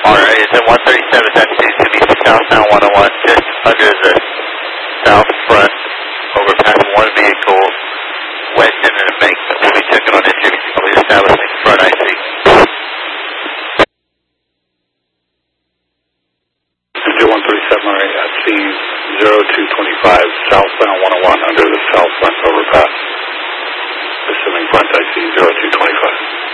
Alright, is it 137, that seems to be southbound 101, just under the south front overpass. One vehicle west in an embankment will be checking on entry. We'll be establishing front IC. 137, alright, I see 0225, southbound 101 under the south front overpass. Assuming front IC 0225.